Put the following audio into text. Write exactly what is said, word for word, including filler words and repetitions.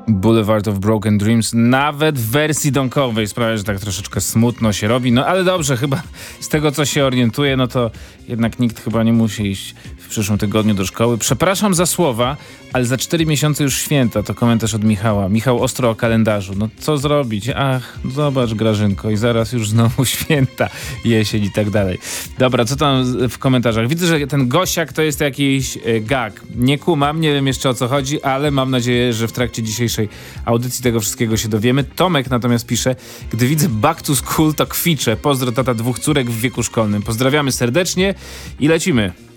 Boulevard of Broken Dreams nawet w wersji donkowej sprawia, że tak troszeczkę smutno się robi, no ale dobrze, chyba z tego co się orientuję, no to jednak nikt chyba nie musi iść w przyszłym tygodniu do szkoły. Przepraszam za słowa, ale za cztery miesiące już święta, to komentarz od Michała. Michał ostro o kalendarzu, no co zrobić? Ach, zobacz Grażynko i zaraz już znowu święta, jesień i tak dalej. Dobra, co tam w komentarzach? Widzę, że ten Gosiak to jest jakiś y, gag. Nie kumam, nie wiem jeszcze o co chodzi, ale mam nadzieję, że w trakcie dzisiejszej audycji tego wszystkiego się dowiemy. Tomek natomiast pisze: gdy widzę Back to School, to kwiczę. Pozdro tata dwóch córek w wieku szkolnym. Pozdrawiamy serdecznie i lecimy.